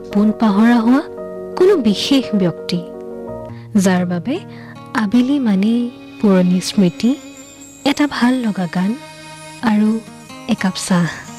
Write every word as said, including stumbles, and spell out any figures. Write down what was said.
আপোন পাহৰা হোৱা কোনো বিশেষ ব্যক্তি, যাৰ বাবে আবেলি মানেই পুৰণি স্মৃতি, এটা ভাল লগা গান আৰু একাপ চাহ।